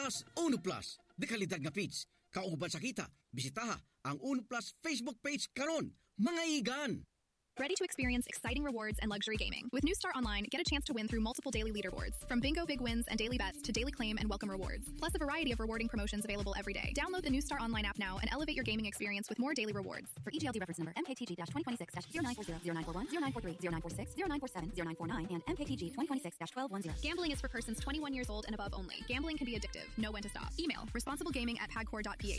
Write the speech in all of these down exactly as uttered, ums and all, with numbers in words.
Plus, Uno Plus. De kalidad nga page. Kauban sa kita, bisitaha ang Uno Plus Facebook page karon. Mga igan! Ready to experience exciting rewards and luxury gaming? With New Star Online, get a chance to win through multiple daily leaderboards, from bingo big wins and daily bets to daily claim and welcome rewards, plus a variety of rewarding promotions available every day. Download the New Star Online app now and elevate your gaming experience with more daily rewards. For E G L D reference number M K T G twenty twenty-six zero nine four zero zero nine four one zero nine four three zero nine four six zero nine four seven zero nine four nine and M K T G twenty twenty-six twelve ten. Gambling is for persons twenty-one years old and above only. Gambling can be addictive. Know when to stop. Email responsiblegaming at pagcor dot p h.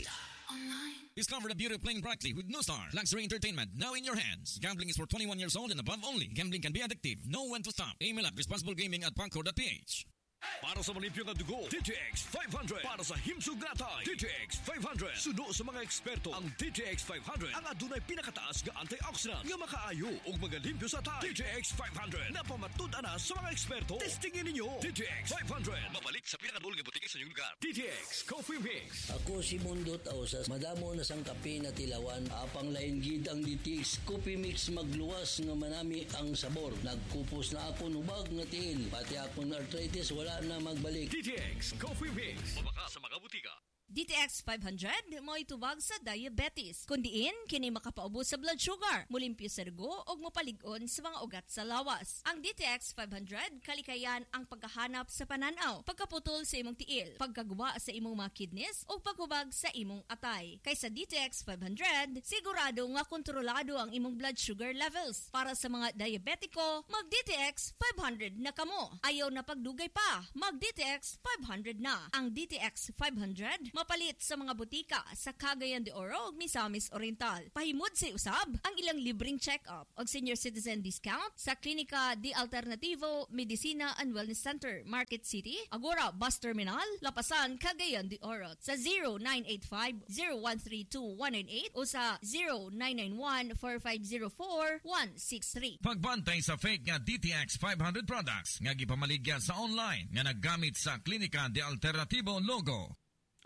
Discover the beauty of playing brightly with New Star. Luxury entertainment now in your hands. Gambling is for twenty-one years old and above only. Gambling can be addictive. Know when to stop. Email at responsiblegaming at pagcor dot p h. Para sa malimpyo nga dugo, D T X five hundred. Para sa himsog natay, D T X five hundred. Suno sa mga eksperto, ang D T X five hundred ang adunay pinakataas nga antioxidant nga makaayo ug magalimpyo sa tay. D T X five hundred na pamatud-an na sa mga eksperto. Testingin ninyo. D T X five hundred. Mabalik sa pinakadulong nga butika sa inyong lugar. D T X Coffee Mix. Ako si Mundo Tausas. Madamo na sang kape na tilawan. Apang lain gid ang D T X Coffee Mix magluwas nga manami ang sabor. Nagkupos na ako nubag nga tiil. Pati akong arthritis wala na magbalik. D T X Coffee Mix. Mabaka sa mga butika. D T X five hundred mo itubag sa diabetes. Kundiin, kini makapaubos sa blood sugar, mulimpyo sa dugo o mapaligon sa mga ugat sa lawas. Ang D T X five hundred kalikayan ang pagkahanap sa pananaw, pagkaputol sa imong tiil, pagkagawa sa imong mga kidneys o paghubag sa imong atay. Kaysa D T X five hundred, sigurado nga kontrolado ang imong blood sugar levels. Para sa mga diabetiko, mag D T X five hundred na kamo. Ayaw na pagdugay pa, mag D T X five hundred na. Ang D T X five hundred mapalit sa mga butika sa Cagayan de Oro ug Misamis Oriental. Pahimod sa usab ang ilang libreng check-up o senior citizen discount sa Klinika de Alternativo Medicina and Wellness Center, Market City, Agora Bus Terminal, Lapasan, Cagayan de Oro sa zero nine eight five zero one three two one nine eight o sa zero nine nine one four five zero four one six three. Pagbantay sa fake nga D T X five hundred products nga gipamaligya sa online nga naggamit sa Klinika de Alternativo logo.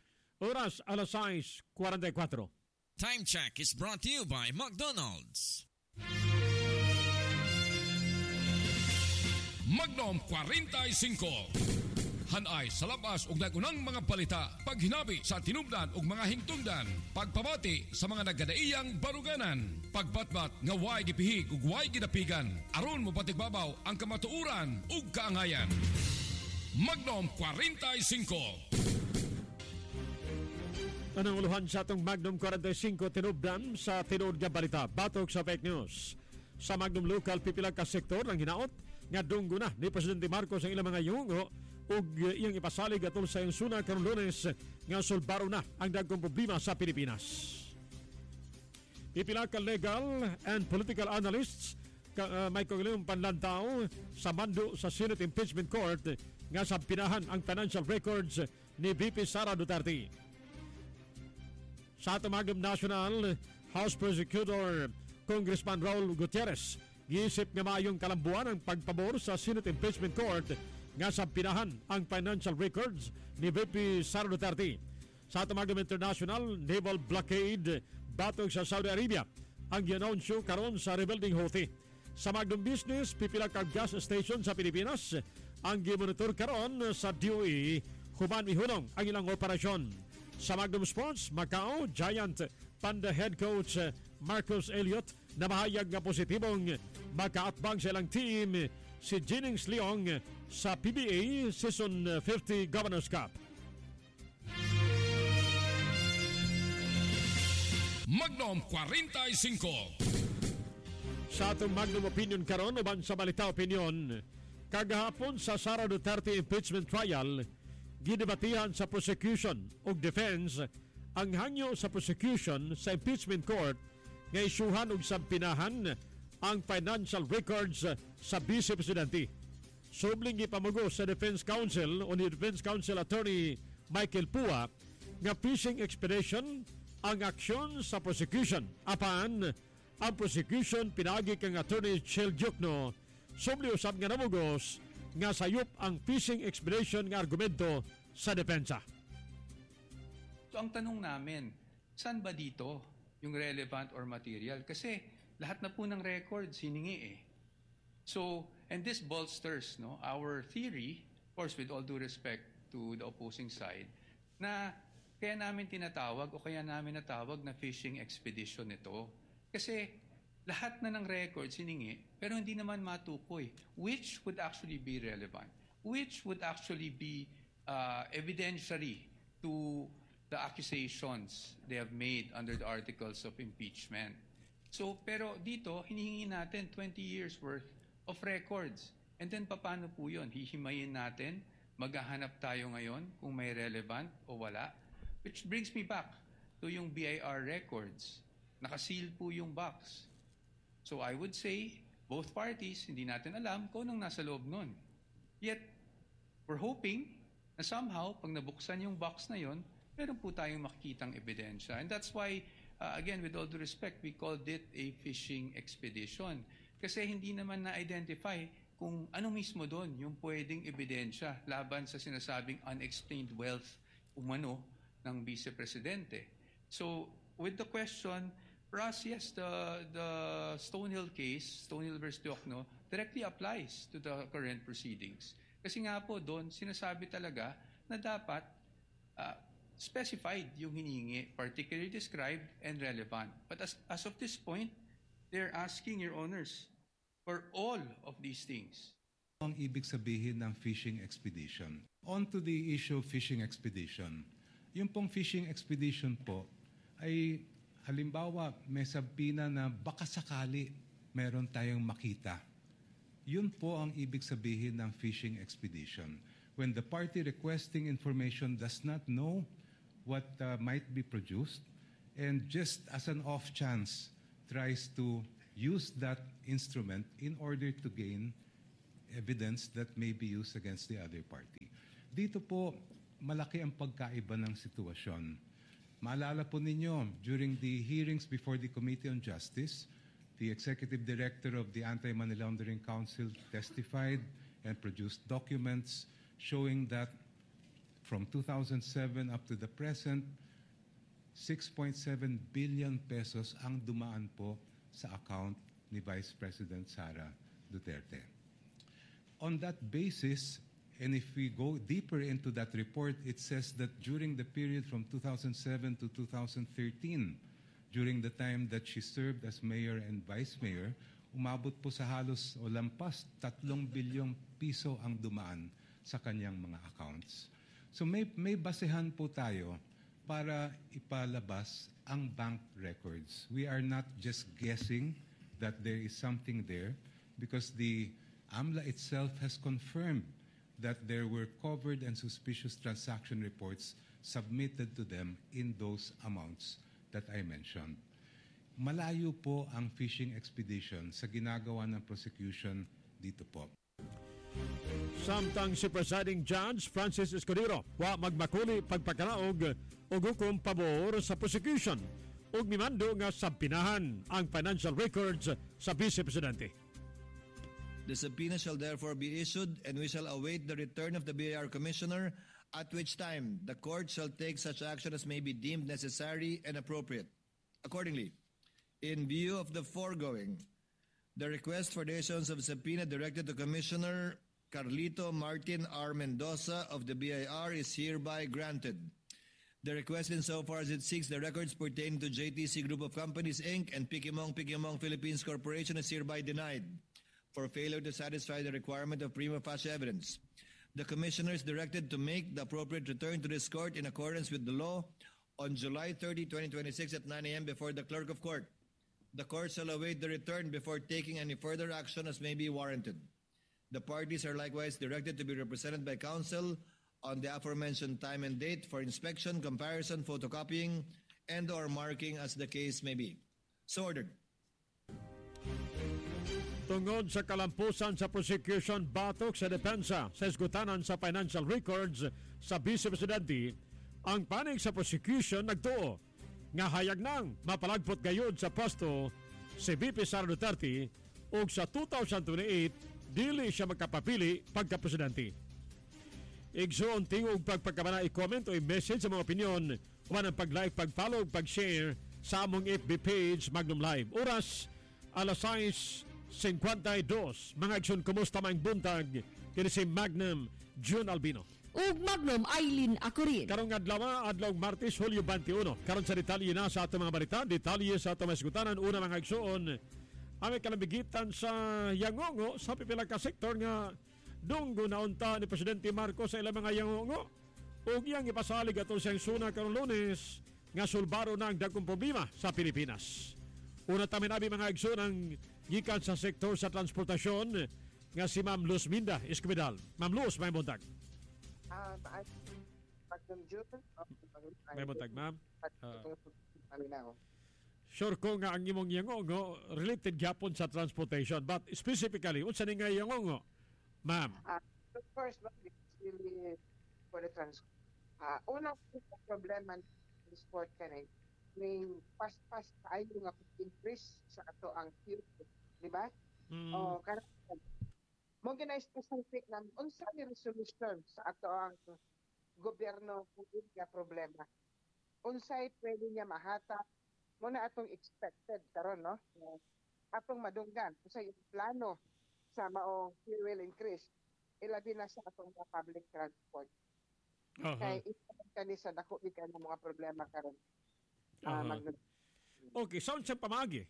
Oras alas sais kuwarenta-kuwatro. Time check is brought to you by McDonald's. Magnum forty-five. Hanay sa labas ug nagunang mga balita, paghinabi sa tinubdan ug mga hingtungdan, pagpamati sa mga nagadaiyang baruganan, pagbatbat nga way gipihig ug way gidapigan, aron mo patigbabaw ang kamatuuran ug kaangayan. Magnum forty-five. Anong uluhan sa atong Magnum forty-five tinubdan sa tinuod nga balita batok sa fake news. Sa Magnum Local, pipilang ka sektor ang hinaot nga dunggo na ni Presidente Marcos ang ilang mga yungo ug iyang ipasalig atol sa insuna karon Lunes nga sulbaro na ang dagkong problema sa Pilipinas. Pipila ka legal and political analysts ka, uh, may kagulong panlantaw sa mando sa Senate Impeachment Court nga sampinahan ang financial records ni V P Sara Duterte. Sa ato Magnum National, House Prosecutor Congressman Raul Gutierrez giisip nga maayong kalambuan ang pagpabor sa Senate Impeachment Court nga sampinahan ang financial records ni V P Sara Duterte. Sa ato Magnum International, naval blockade batog sa Saudi Arabia ang ginaunsyo karon sa rebuilding Houthi. Sa Magnum Business, pipila ka gas station sa Pilipinas ang gimonitor karon sa D O E human mihunong ang ilang operasyon. Sa Magnum Sports, Macau, Giant Panda head coach Marcus Elliott na mahayag nga positibong makaatbang sa ilang team si Jennings Leong sa P B A Season fifty Governors Cup. Magnum forty-five. Sa atong Magnum Opinion karon uban sa balita opinion, kagahapon sa Sara Duterte impeachment trial, gidebatihan sa prosecution ug defense ang hangyo sa prosecution sa impeachment court nga isyuhan og sampinahan ang financial records sa Vice Presidente. Subling gipamugo sa Defense Counsel o ni Defense Counsel Attorney Michael Pua nga fishing expedition ang aksyon sa prosecution. Apan ang prosecution pinagi kang Attorney Chel Diokno subli usab nga namugos nga sayop ang fishing expedition nga argumento sa depensa. So ang tanong namin, saan ba dito yung relevant or material? Kasi lahat na po ng records hiningi eh. So, and this bolsters no, our theory, of course with all due respect to the opposing side, na kaya namin tinatawag o kaya namin natawag na fishing expedition ito. Kasi lahat na ng records hiningi, pero hindi naman matukoy which would actually be relevant, which would actually be uh, evidentiary to the accusations they have made under the articles of impeachment. So, pero dito, hinihingi natin twenty years worth of records. And then, paano po yun? Hihimayin natin, maghahanap tayo ngayon kung may relevant o wala. Which brings me back to yung B I R records. Nakaseal po yung box. So, I would say, both parties, hindi natin alam kung anong nasa loob nun. Yet, we're hoping na somehow, pag nabuksan yung box na yon, meron po tayong makikitang ebidensya. And that's why, uh, again, with all due respect, we called it a fishing expedition. Kasi hindi naman na-identify kung ano mismo doon yung pwedeng ebidensya laban sa sinasabing unexplained wealth umano ng Vice Presidente. So, with the question, for us, yes, the, the Stonehill case, Stonehill versus Diokno, directly applies to the current proceedings. Kasi nga po doon, sinasabi talaga na dapat uh, specified yung hiningi, particularly described and relevant. But as, as of this point, they're asking, Your Honors, for all of these things. Ang ibig sabihin ng fishing expedition. On to the issue of fishing expedition. Yung pong fishing expedition po ay halimbawa may sabina na baka sakali meron tayong makita. Yun po ang ibig sabihin ng fishing expedition. When the party requesting information does not know what uh, might be produced and just as an off chance tries to use that instrument in order to gain evidence that may be used against the other party. Dito po, malaki ang pagkaiba ng sitwasyon. Maalala po ninyo, during the hearings before the Committee on Justice, the Executive Director of the Anti-Money Laundering Council testified and produced documents showing that from two thousand seven up to the present, six point seven billion pesos ang dumaan po sa account ni Vice President Sara Duterte. On that basis, and if we go deeper into that report, it says that during the period from two thousand seven to two thousand thirteen, during the time that she served as mayor and vice mayor, umabot po sa halos o lampas tatlong bilyong piso ang dumaan sa kanyang mga accounts. So may, may basehan po tayo para ipalabas ang bank records. We are not just guessing that there is something there because the AMLA itself has confirmed that there were covered and suspicious transaction reports submitted to them in those amounts that I mentioned. Malayo po ang fishing expedition sa ginagawa ng prosecution dito po. Samtang si Presiding Judge Francis Escudero wa magmakuli pagpakalaog o hukom pabor sa prosecution ug mimando nga sabpinahan ang financial records sa Vice Presidente. The subpoena shall therefore be issued and we shall await the return of the B I R Commissioner, at which time the court shall take such action as may be deemed necessary and appropriate. Accordingly, in view of the foregoing, the request for the issuance of subpoena directed to Commissioner Carlito Martin R. Mendoza of the B I R is hereby granted. The request insofar as it seeks the records pertaining to J T C Group of Companies, Incorporated and Pikimong Pikimong Philippines Corporation is hereby denied for failure to satisfy the requirement of prima facie evidence. The Commissioner is directed to make the appropriate return to this court in accordance with the law on July thirtieth, twenty twenty-six at nine a.m. before the Clerk of Court. The court shall await the return before taking any further action as may be warranted. The parties are likewise directed to be represented by counsel on the aforementioned time and date for inspection, comparison, photocopying, and or marking as the case may be. So ordered. Tungod sa kalampusan sa prosecution batok sa depensa sa isgutanan sa financial records sa Vice Presidente, ang panig sa prosecution nagtuo nga hayag nang mapalagpot gayud sa posto si V P Sara Duterte ug sa two thousand twenty-eight dili siya magkapapili pagka-presidente. Igsoon tingog pagpagkabana i-comment o i-message sa mga opinion uman ang pag-like, pag-follow, pag-share sa among F B page Magnum Live. Oras alas sais cincuenta y dos. Mga aksyon, kumusta maing buntag? Kini si Magnum June Albino. ug Magnum Eileen Acurin. Karong adlaw, adlaw Martes, Hulyo twenty-one. Karon sa detalye na sa atong mga balita, detalye sa atong masgutanan. Una mga igsuon, ang kalambigitan sa yangongo sa pipila ka sektor nga dunggo na unta ni Presidente Marcos sa ilang mga yangongo. Ug iyang ipasalig ato siyang suna karong Lunes nga sulbaro na ang dagkong problema sa Pilipinas. Una tamin abi mga igsuon ang gikan sa sektor sa transportasyon nga si Ma'am Luz Minda Escobedo. Ma'am Luz, may buntag. Ah, uh, Magnum June. May buntag, ma'am. Uh, uh, sure ko nga ang imong yangongo related gyapon sa transportation, but specifically unsa ni nga yangongo, ma'am? Uh, of course, it's really for the transport. Uh, unang problema ng transport kanay may pas-pas kayo nga increase sa ato ang fuel, di ba? Mm. O kana mo ginay specific na unsa ni resolution sa ato ang gobyerno kung nga problema. Unsay pwede niya mahata mo na atong expected karon, no? Atong madunggan unsay plano sa maong fuel increase ilabi na sa atong mga public transport. Uh-huh. Kay isa kani sa dako di kay mga problema karon. Uh, uh-huh. Okay, sound sa pamagi.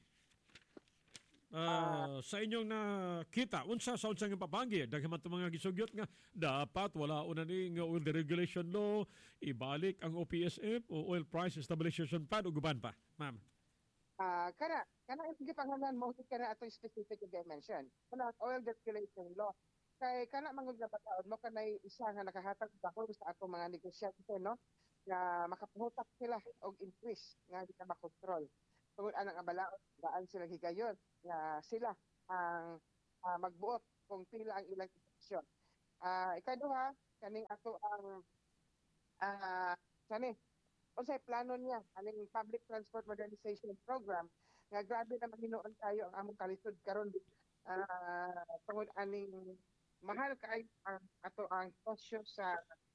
Uh, sa inyong nakita, unsa sa unsang papangi, daghan man mga gisugyot nga dapat wala una ni nga oil deregulation law, ibalik ang O P S F o Oil Price Stabilization Fund o guban pa, ma'am. Ah, uh, kana kana ang gipangalan mo kana ato specific dimension. Kana oil deregulation law. Kay kana mangod na bataod mo kanay isa nga nakahatag dako sa ato mga negosyante, no? Nga makapahutak sila og increase nga di ka makontrol. Tungod anang abalaon, daan sila higayon nga sila ang uh, magbuot kung pila ang ilang posisyon. Ah, uh, ikaduha kaning ato ang ah uh, sani unsay plano niya aning public transport modernization program nga grabe na mahinuon tayo ang among kalisod karon ah uh, tungod aning mahal kay ang ato ang posyo sa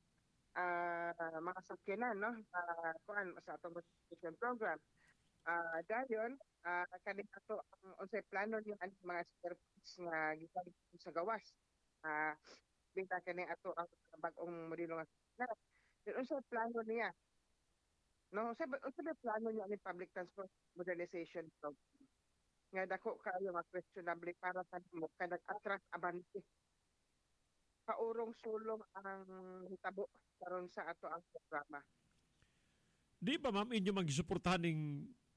uh, mga sakyanan, no? Uh, kuan sa atong modernization program. Uh, dayon uh, kaning ato ang unsay plano niyo ang mga spare parts nga gikan sa gawas. Ah, uh, bita kani ato ang bag-ong modelo nga sakyanan. Then unsay plano niya? No, unsay unsay plano niyo ang public transport modernization program? Nga dako kaayo nga questionable para sa mo kanang atras abante. Paurong sulong ang hitabo karon sa ato ang programa. Di ba ma'am inyo magsuportahan ning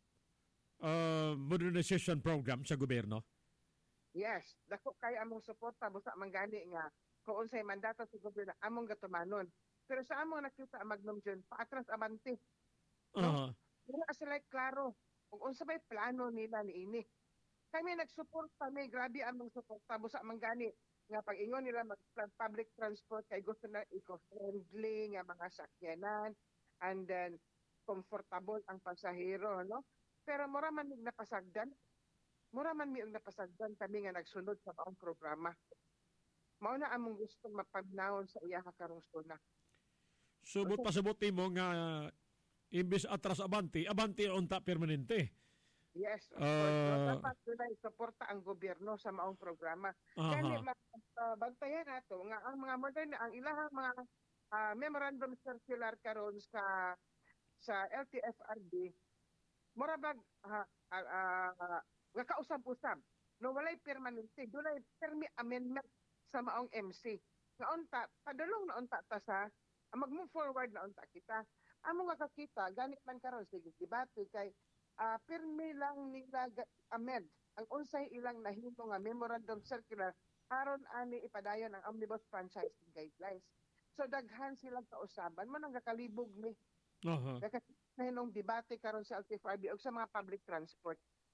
Uh, modernization program sa gobyerno? Yes, dako kay among suporta busa manggani nga kung unsay mandato sa gobyerno among gatumanon. Pero sa among nakita Magnum June paatras abante. Uh-huh. No? Wala sila klaro kung unsa may plano nila niini. Kami nagsuporta may grabe among suporta busa manggani nga pag-ingon nila mag public transport kay gusto na eco-friendly nga mga sakyanan and then comfortable ang pasahero, no? Pero mura man mig napasagdan. Mura man mig napasagdan kami nga nagsunod sa maong programa. Mao na among gusto mapagnawon sa iya karong suna. Subot pasabuti mo nga imbis atras abante, abante unta permanente. Yes, of uh, course. Dapat dunay suporta ang gobyerno sa maong programa. Uh-huh. Kani uh, bantayan nato nga ang mga modern ang ilahang mga uh, memorandum circular karon sa sa L T F R B mura bag uh, uh, uh, nga kausab-usab no walay permanente dunay permi amendment sa maong M C nga unta padulong na unta ta sa uh, mag-move forward na unta kita amo nga kakita ganit man karon sige debate kay uh, permi lang nila amend ang unsay ilang nahimo nga memorandum circular aron ani ipadayon ang omnibus franchising guidelines so daghan silang kausaban man ang kakalibog ni uh-huh. Nung debate karon sa L T F R B o sa mga public transport.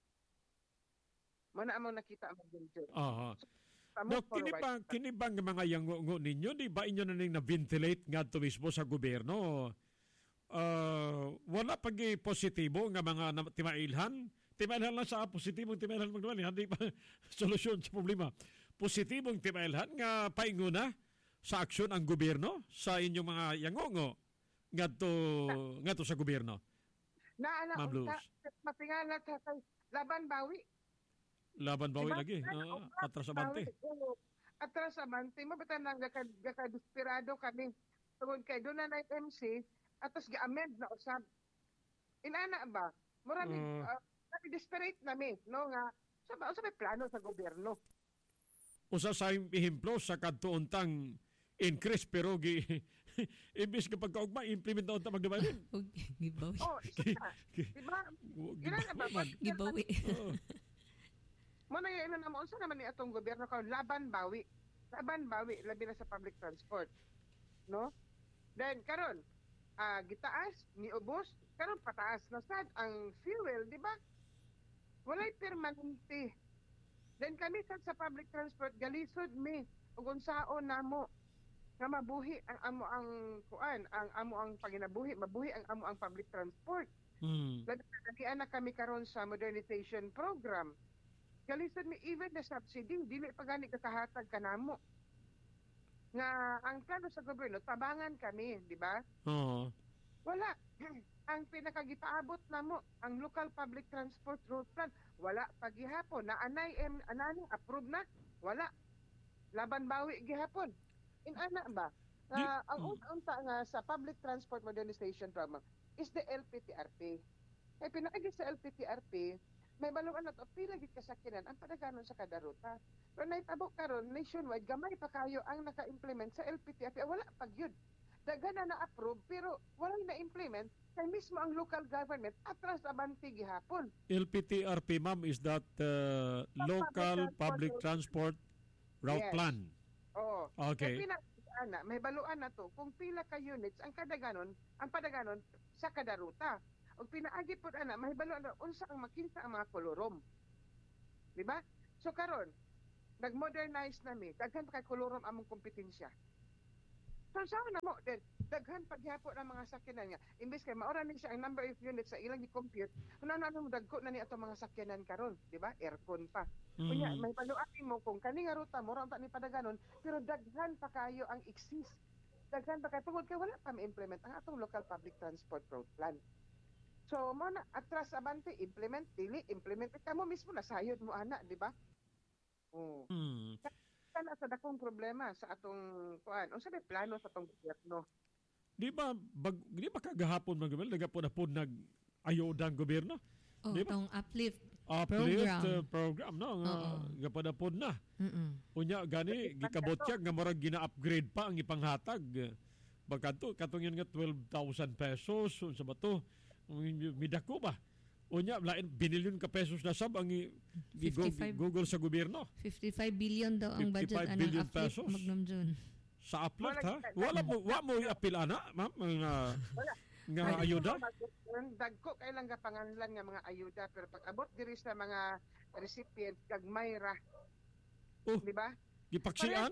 Mana among nakita ang video. Aha. Dok, kini ba, kini ba nga mga yango ninyo, di ba inyo na ning na-ventilate nga to mismo sa gobyerno? Uh, wala pag positibo nga mga timailhan? Timailhan lang sa positibong timailhan magnaman, hindi pa solusyon sa problema. Positibong timailhan nga painguna sa aksyon ang gobyerno sa inyong mga yangongo ngadto ngadto sa gobyerno. Na ana unta matingalat sa laban bawi. Laban bawi diba? Lagi. Uh, atras abante. Atras abante mo batan nang gaka desperado kami Tungod kay doon na na M C, atos gi-amend na usab. Inana ba? Mura ni Uh. uh, desperate na mi, no nga sa ba sa may plano sa gobyerno. Usa sa ehemplo sa kadtuontang increase pero gi imbis kapag kaugma implement na unta magdabalin. Gibawi. Oh, isa na. Diba? Inana ba? Gibawi. Mo na yun na mo unsa naman ni atong gobyerno karon laban bawi. Laban bawi labi na sa public transport. No? Then karon ah gitaas ni ubos karon pataas na sad ang fuel, di ba? Walay permanente. Then kami sad sa public transport galisod mi ug unsaon namo nga mabuhi ang amo ang kuan, ang amo ang paginabuhi, mabuhi ang amo ang public transport. Mm. Lagian na kami karon sa modernization program. Galisod mi even the subsidy dili pa gani kakahatag kanamo. Nga ang plano sa gobyerno tabangan kami, di ba? Oo. Wala. Ang pinakagipaabot namo ang local public transport route plan wala pagihapon na anay em anani approve na wala laban bawi gihapon inana ba uh, ang unta nga sa public transport modernization program is the L P T R P kay pinaagi sa L P T R P may baluan na to pila gid kasakyanan ang padaganon sa kada ruta pero nahitabo karon nationwide gamay pa kayo ang naka-implement sa L P T R P ah, wala pag yun daghan na na-approve pero wala na-implement kay mismo ang local government atras abante gihapon. L P T R P, ma'am, is that uh, local public transport route Yes. plan? Oo. Okay. Kay pina, ana, may baluan na to kung pila ka units ang kadaganon, ang padaganon sa kada ruta. Ug pinaagi pud ana, may baluan na unsa ang makinsa ang mga kolorom. Di ba? So karon, nag-modernize na mi, daghan pa kay kolorom among kompetensya. So saan na mo, then, daghan paghihapon ang mga sakyanan nga. Imbes kay maura ni siya ang number of units sa ilang i-compute, kung ano mo dagko na ni ato mga sakyanan karon, di ba? Aircon pa. Mm. Kunya, may paluatin mo kung kani nga ruta, mura ta ni padaganon, pero daghan pa kayo ang exist. Daghan pa kayo, tungod kay wala pa ma-implement ang atong local public transport route plan. So, mo na, atras abante, implement, dili, implement. Ikaw mo mismo, nasayod mo, ana, di ba? Oh. Mm. Kana sa dakong problema sa atong kuan unsa may plano sa atong gobyerno. Di ba, bag, di ba kagahapon mga gobyerno, nagapon na po nag-ayuda ang gobyerno? Oh, Di ba? tong uplift Uplift program. uh, program, no? Nga, Oo. gapon na po na. Mm-mm. Unya, gani, gikabotyag nga marag gina-upgrade pa ang ipanghatag. Bagkanto, katong yun nga twelve thousand pesos, sa ba to? Midako ba? Unya, lain, binilyon ka pesos na sab ang i- i- fifty-five Google sa gobyerno. fifty-five billion daw ang budget fifty-five anang billion uplift pesos. Magnum June. Sa uplift, ha? Wala mo, wala mo i-apil, ana, ma'am, nga, nga ayuda? Dagko kay lang gapanganlan nga mga ayuda pero pag abot diri sa mga recipient gagmay ra. Oh, di ba? Gipaksian?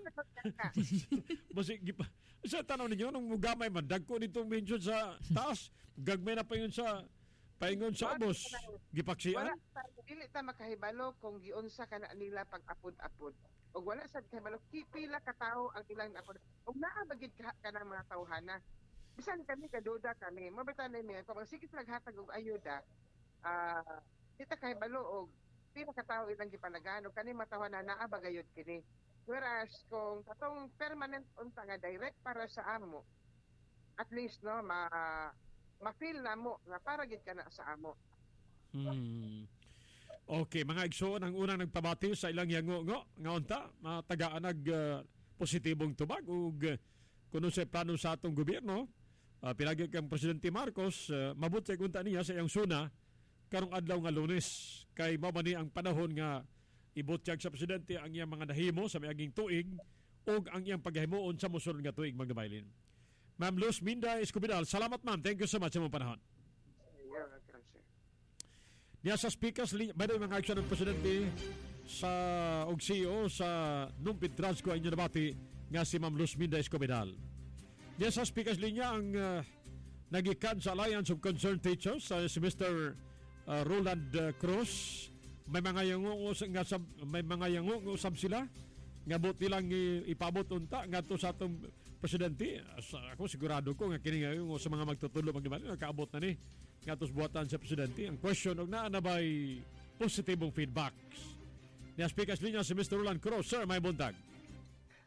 Basi gipa. Sa tanaw ninyo nung mugamay man dagko nitong mention sa taas, gagmay na pa yun sa paingon sa ubos. Gipaksian? Wala ta dili ta makahibalo kung giunsa kana nila pag apod-apod. Og wala sad kahibalo pila ka tawo ang ilang apod. Og naa bagid ka kanang mga tawhana. Bisan kami kaduda kami, mabata na mi kung sige naghatag og ayuda. Ah, uh, kita kahibalo og pila ka tawo ilang gipalagan og kani matawhana naa bagayod kini. Whereas kung katong permanent unta nga direct para sa amo, at least no ma ma-feel na mo nga para gid kana sa amo. Hmm. Okay, mga igsoon ang unang nagpabati sa ilang yango-ngo nga unta, mga tagaan nag uh, positibong tubag ug uh, kuno sa plano sa atong gobyerno, uh, pinagi kang Presidente Marcos, uh, mabuti unta niya sa iyang suna karong adlaw nga Lunes kay mao man ni ang panahon nga ibutyag sa presidente ang iyang mga nahimo sa miaging tuig ug ang iyang paghimuon sa mosunod nga tuig magdabaylin. Ma'am Luz Minda Escobedo, salamat ma'am. Thank you so much sa mong panahon. You're welcome, sir. Niya sa speakers, by the way, mga aksyon ng presidente sa og C E O sa Numpid Transco ang inyo nabati nga si Ma'am Luz Minda Escobedo. Niya sa speakers linya ang uh, nagikan sa Alliance of Concerned Teachers uh, si Mister uh, Roland uh, Cruz. May mga yango nga sab, may mga yango usab sila nga buti lang ipabot unta ngadto sa atong presidente. Ako sigurado ko nga kini nga sa mga magtutulo magdibali nakaabot na ni ngadto sa buhatan sa presidente. Ang question og naa na bay positibong feedbacks. Niya speakers linya si Mister Roland Cruz. Sir, may buntag.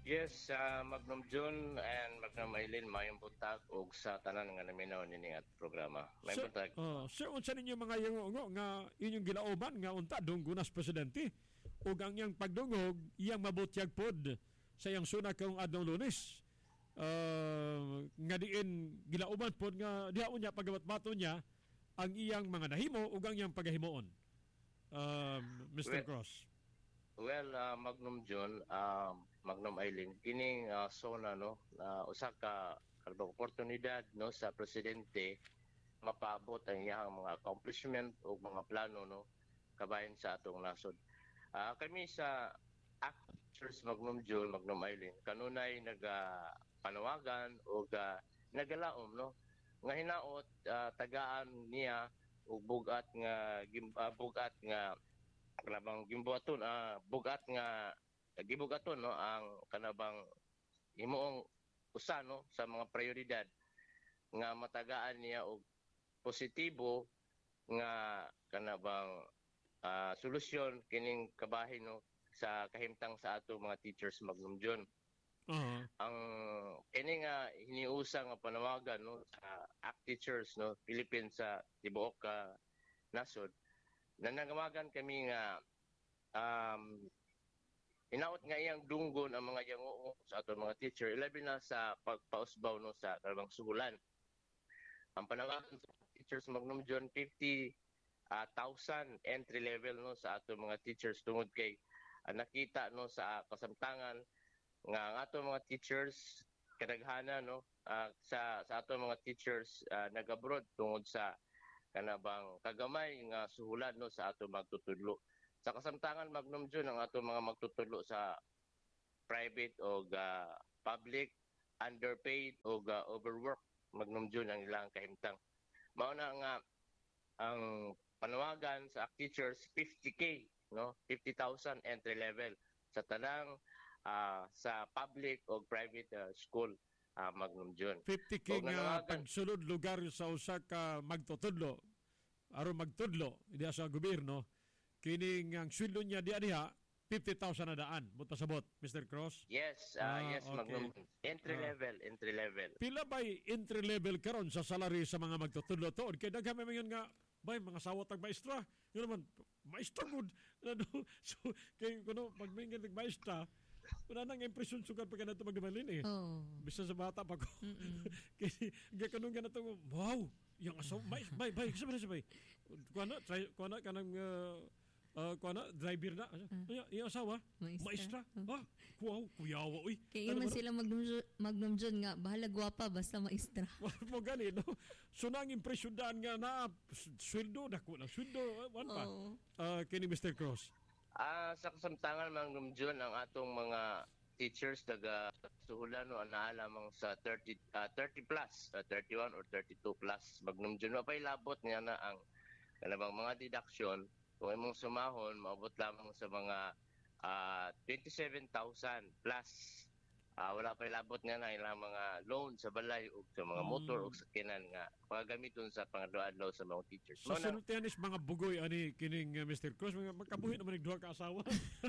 Yes, sa Magnum June and Magnum Aileen, mayong buntag og sa tanan nga naminaw nini at programa. May Sir, buntag. uh, sir, unsa ninyo mga yung nga inyong gilauban nga unta dunggunas presidente ug ang iyang pagdungog iyang mabutyag pod sa iyang suna karong adlaw Lunes. Uh, nga diin gilauban pod nga diha unya pagabat-bato niya ang iyang mga nahimo ug ang iyang pagahimoon. Uh, Mister Well, Cross. Well, uh, Magnum June, uh, Magnum Aileen, kining uh, zona no, uh, usa ka kalbang oportunidad no sa presidente mapaabot ang iyang mga accomplishment o mga plano no kabahin sa atong nasod. Uh, kami sa Actors Magnum June, Magnum Aileen, kanunay naga panawagan o uh, nagalaom no nga hinaot uh, tagaan niya og bugat nga gim, uh, bugat nga kanabang gimbuaton ah uh, bugat nga gibugaton no ang kanabang himuong usa no sa mga prioridad nga matagaan niya og positibo nga kanabang uh, solusyon kining kabahin no sa kahimtang sa ato mga teachers Magnum June. Uh-huh. Ang kini nga hiniusa nga panawagan no sa A C T Teachers no Philippines sa tibuok ka nasod. Nanangawagan kami nga um, inaot nga iyang dunggon ang mga yango sa ato mga teacher, ilabi na sa pagpausbaw no sa karabang suhulan. Ang panawagan sa teachers Magnum June, fifty thousand entry level no sa ato mga teachers tungod kay uh, nakita no sa kasamtangan nga ang ato mga teachers kadaghana no uh, sa sa ato mga teachers uh, nag-abroad tungod sa kanabang kagamay nga suhulan no sa ato magtutudlo. Sa kasamtangan Magnum June ang ato mga magtutudlo sa private o uh, public, underpaid o uh, overwork Magnum June ang ilang kahimtang. Mao na nga ang panawagan sa teachers fifty K no, fifty thousand entry level sa tanang uh, sa public o private uh, school. Uh, Magnum June. fifty K nga pagsulod lugar sa usa ka magtutudlo aron magtudlo diha sa gobyerno kining ang sweldo niya diha diha fifty thousand na daan but pasabot Mister Cross. Yes, uh, ah, yes okay. Magnum entry uh, level, entry level. Pila bay entry level karon sa salary sa mga magtutudlo tuod kay daghan man nga bay mga sawat tag maestra yun naman maestra good so kay kuno pag may nga maestra wala nang impresyon sugad pag nato magdumalin eh. Oh. Bisa sa bata pa ko. Kasi gakanong ka na ito, wow, yung asaw, bay, bay, bay, kasi ba na siya bay? Kuha na, try, kuha na ka ng, uh, uh, kuha na, driver na. Uh. Yung asawa, maestra. Ah, wow, kuyawa, uy. Kaya man sila Magnum June nga, bahala gwapa, basta maestra. Mo gani, no? So nang impresyon daan nga na, sweldo, dako na, sweldo, one pa. Uh, kini Mister Cross. Ah, uh, sa kasamtangan Magnum June ang atong mga teachers daga suhulan no ana lamang sa thirty uh, thirty plus, uh, thirty-one or thirty-two plus Magnum June pay labot niya na ang kanabang mga deduction kung imong sumahon maabot lamang sa mga uh, twenty-seven thousand plus. Uh, wala pa labot nga na ilang mga loan sa balay o sa mga motor mm. o sakyanan nga pagagamiton sa pangadlaw-adlaw sa mga teachers. So, so tianis mga bugoy ani kining uh, Mister Cross mga magkabuhi naman ning duha ka asawa.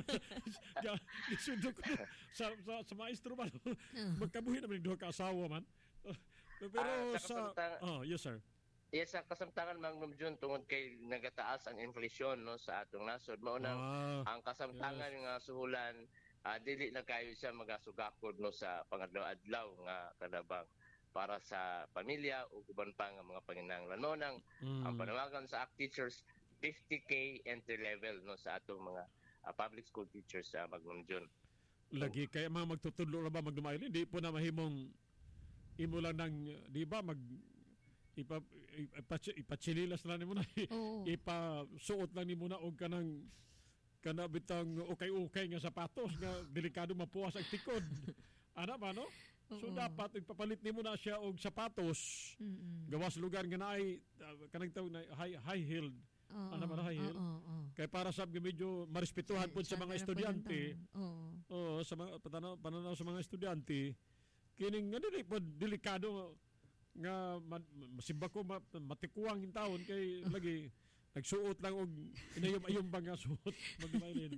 Ya, isundo ko sa sa, sa maestro man. Magkabuhi naman ning duha ka asawa man. Pero uh, sa, sa oh, yes sir. Yes, sa kasamtangan Magnum June tungod kay nagataas ang inflasyon no sa atong nasod mao nang ah, ang kasamtangan yes. nga suhulan Uh, dili na kayo siya magasugakod no sa pangadlaw-adlaw nga kanabang para sa pamilya o uban pa nga mga panginahanglan. No nang mm. ang panawagan sa A C T Teachers fifty K entry level no sa atong mga uh, public school teachers sa uh, Magnum June. Lagi kay mga magtutudlo ra ba magdumaili di po na mahimong imo lang nang di ba mag ipa ipachililas lang nimo na oh. Ipasuot lang nimo na og kanang kana bitang ukay-ukay nga sapatos nga delikado mapuwas ang tikod. Ana ba no? So uh-oh. Dapat ipapalit nimo na siya og sapatos. Mm-mm. Gawas lugar nga naay uh, kanang tawag na high high heeled. Ana ba high heel? Kay para sa medyo marespetuhan pud sa mga estudyante. Oo. Oo, sa mga pananaw, pananaw sa mga estudyante. Kining nga dili pud delikado nga masimba ko matikuwang in taon kay lagi nagsuot lang og inayom-ayom ba nga suot magmailin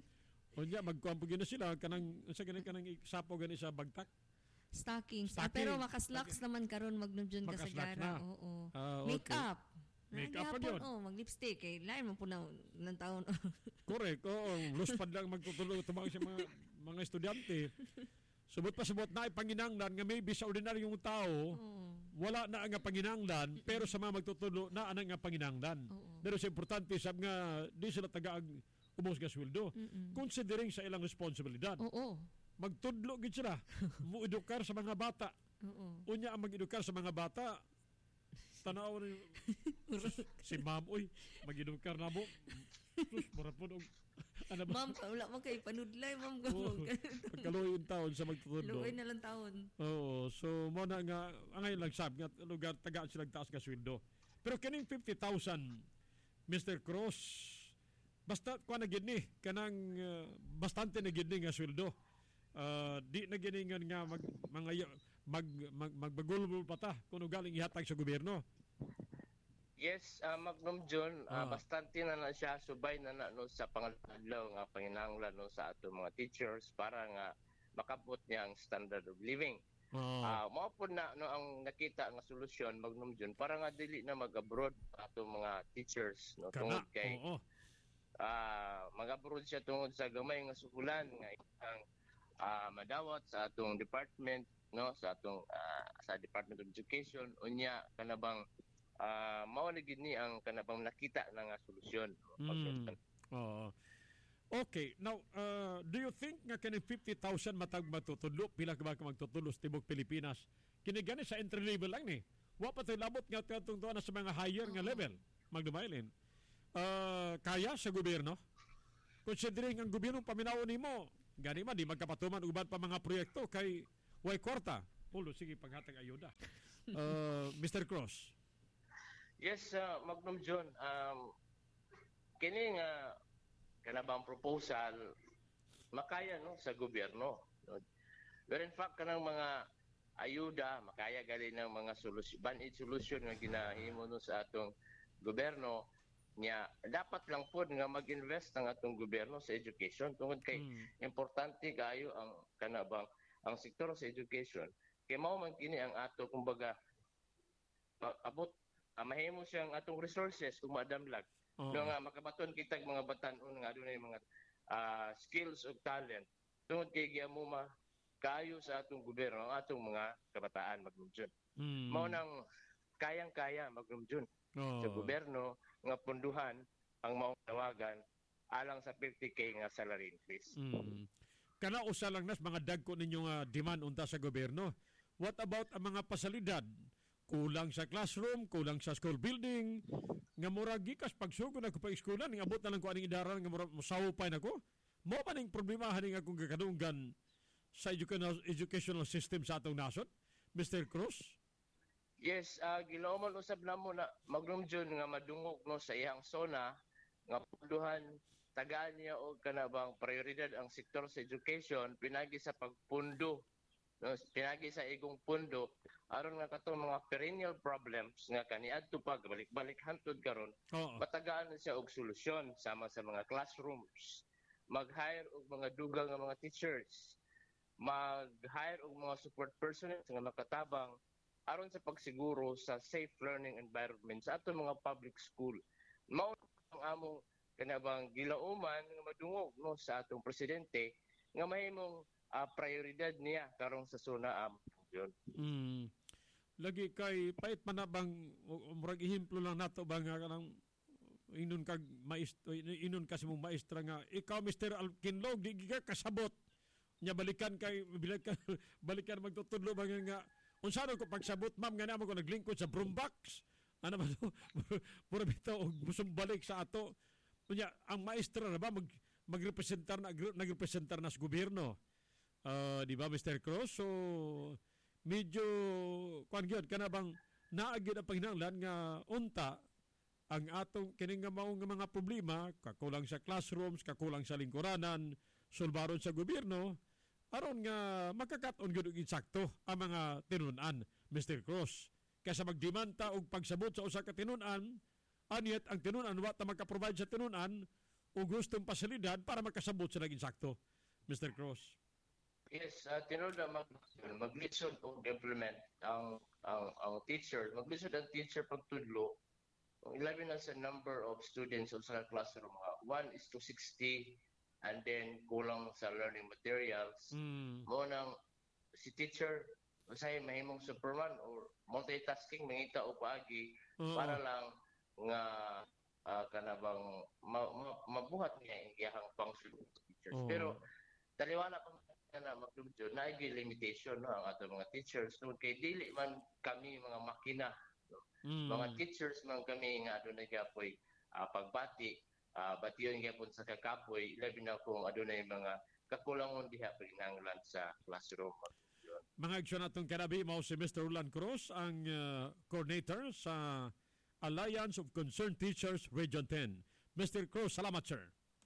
Unya magkuan pud na sila kanang sa kanang kanang sapo gani sa bagtak. Stockings. Stocking. Ah, pero makaslocks naman karon magnumdyan ka sa Makaslocks gara. na. Oo. Ah, okay. Makeup. Makeup pa Gihapon, yun. oh, mag-lipstick. Eh, lain mo po na ng taon. Correct. Oo, luspad lang magtutulog tumawag sa mga mga estudyante. Subot pa subot na ipanginanglan nga maybe sa ordinaryong tao Oo. wala na nga panginanglan pero sa mga magtutulo na anang nga panginanglan. Pero sa importante sab nga di sila tagaag umos nga sweldo. Considering sa ilang responsibilidad. Oo. Magtudlo gid sila. Muedukar sa mga bata. Oo. Unya ang mag-edukar sa mga bata. Tanaw ni si ma'am oy mag-edukar na mo. Sus, mura po og ano ba? Ma'am, wala man kay panudlay, ma'am. Oo, pagkaluoy yung taon sa magtutudlo. Luoy na lang taon. Oo, so mo na nga ang ngayon lang sab nga lugar tagaan sila taas ka sweldo. Pero kaning fifty thousand Mister Cross basta kuha na gid ni kanang uh, bastante na gid ni nga sweldo. Uh, di na giningan nga mag mga mag, mag magbagulbol pa ta kuno galing ihatag sa gobyerno. Yes, uh, Magnum John, uh, Ah. bastante na na siya subay na na no, sa pangaladlaw nga panginahanglan no, sa ato mga teachers para nga makabot niya ang standard of living. Ah, mao po na no, ang nakita nga solusyon Magnum John para nga dili na mag-abroad ato mga teachers no tungod Kana, kay oo. ah mag-abroad siya tungod sa gamay nga sukulan nga ang ah, madawat sa atong department no sa atong ah, sa Department of Education unya kanabang uh, mao na gid ni ang kanabang nakita na nga solusyon. Mm. Oo. Okay, now uh, do you think nga kani fifty thousand matag matutudlo pila ka ba ka magtutudlo sa tibok Pilipinas? Kini gani sa entry level lang ni. Wa pa tay labot nga katong tuwa na sa mga higher nga level. Magdumailin. Uh, kaya sa gobyerno? Considering ang gobyerno paminaw nimo, gani man di magkapatuman uban pa mga proyekto kay way kwarta. Pulo sige paghatag ayuda. Uh, Mister Cross. Yes, uh, Magnum John, um, kini nga kanabang proposal makaya no sa gobyerno. No? Pero in fact kanang mga ayuda makaya gali ng mga solusyon, ban-aid solution nga ginahimo no sa atong gobyerno nya dapat lang pod nga mag-invest ang atong gobyerno sa education tungod kay mm. importante kaayo ang kanabang ang sektor sa education kay mao man kini ang ato kumbaga abot uh, mahimo siyang atong resources kung madamlag. Uh-huh. No nga makabaton kitag mga batan-on nga adunay mga uh, skills of talent tungod kay giamuma kayo sa atong gobyerno ang atong mga kabataan Magnum John. Mm. Mao nang kayang-kaya Magnum John oh. sa gobyerno nga punduhan ang maong tawagan alang sa fifty K nga salary increase. Mm. Kana usa lang nas mga dagko ninyo nga demand unta sa gobyerno. What about ang mga pasalidad? Kulang sa classroom, kulang sa school building, nga murag gikas pagsugod ako pa eskwela ning abot na lang ko aning idaran nga murag musawpay nako. Mo pa ning problema haning akong gakadunggan sa educational educational system sa atong nasod, Mister Cruz? Yes, uh, gilauman usab namo na Magnum John nga madungog no sa iyang sona nga punduhan tagaan niya og kanabang prioridad ang sektor sa education pinagi sa pagpundo no, pinagi sa igong pundo aron nga katong mga perennial problems nga kaniadto pa balik-balik hantod karon matagaan na siya og solusyon sama sa mga classrooms, mag-hire og mga dugang nga mga teachers, mag-hire og mga support personnel nga makatabang aron sa pagsiguro sa safe learning environment sa atong mga public school. Mao ang among kanabang gilauman nga madungog no sa atong presidente nga mahimong uh, prioridad niya karong sa suna am yun. Mm. Lagi kay pait man na bang murag ehemplo lang nato ba nga kanang inon kag maestro inon kasi mong maestra nga ikaw Mister Alkinlog di ka kasabot nya balikan kay balikan balikan magtutudlo ba nga unsa ko pagsabot ma'am nga namo ko naglingkod sa broombox ano ba to pura bitaw og busong balik sa ato unya ang maestra na ba mag magrepresentar na nagrepresentar na sa gobyerno uh, di ba Mister Cruz so medyo kuan gyud kana bang naagid ang panginahanglan nga unta ang atong kining nga mao nga mga problema kakulang sa classrooms kakulang sa lingkuranan sulbaron sa gobyerno aron nga makakat-on gyud og insakto ang mga tinun-an Mister Cruz kaysa magdemanda og pagsabot sa usa ka tinun-an anyat ang tinun-an wa ta magka-provide sa tinun-an o gustong pasilidad para makasabot sila insakto, Mister Cruz. Yes, uh, tinuod na mag maglisod o implement ang ang ang teacher, maglisod ang teacher pagtudlo. Ilabi na sa number of students sa classroom, uh, one is to sixty, and then kulang sa learning materials. Mm. Mo nang si teacher usay mahimong superman or multitasking mangita o paagi Oo. para lang nga uh, kanabang ma, ma, mabuhat niya ang iyang function of teachers. Oo. Pero taliwala pa na maglubjo na ay limitation no ang ato mga teachers no kay dili man kami mga makina no? Mm. Mga teachers man kami nga adunay gapoy uh, pagbati uh, bation gyapon sa kakapoy labi na kung adunay mga kakulangon diha pinanglan sa classroom. Mga aksyon natong kanabi mao si Mister Roland Cruz ang uh, coordinator sa Alliance of Concerned Teachers Region ten. Mister Cruz, salamat sir.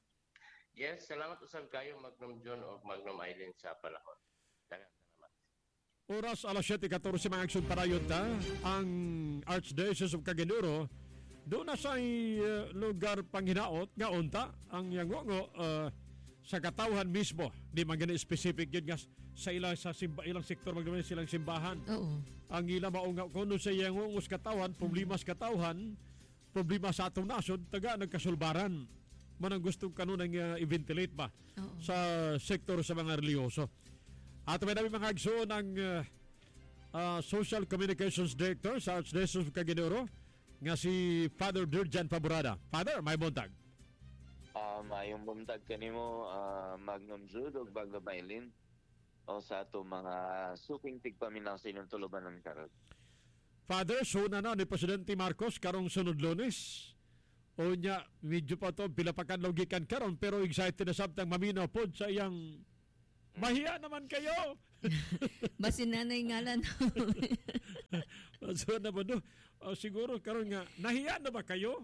Yes, salamat usab kayo Magnum John o Magnum Island sa panahon. Daghang salamat. Oras alas siyete fourteen mga aksyon parayon ta ang Archdiocese of Caguinuro doon na sa uh, lugar panghinaot nga unta ang yangongo uh, sa katawhan mismo di man gani specific yun nga sa ilang sa simba, ilang sektor magdumay silang simbahan. Oo. Ang ila mao nga kuno sa yangongos katawhan problema sa katawhan problema sa atong nasod taga nagkasulbaran man ang gustong kanunang uh, i-ventilate ba Oo. sa sektor sa mga reliyoso. At may namin mga agsoon ang uh, uh, Social Communications Director sa Archdiocese of Caguinuro nga si Father Dirjan Faborada. Father, may buntag. Uh, mayong buntag kanimo uh, Magnum Jude o Magnum Island o sa ato mga suking tigpaminaw sa inyong tuluban ng karon. Father, so na na ni Presidente Marcos karong sunod Lunes. O nya, medyo pa to, pilapakan logikan karon pero excited na sabtang maminaw po sa iyang mahiya naman kayo. Basin nanay ngalan. So na ba no? Uh, siguro karon nga, nahiya na ba kayo?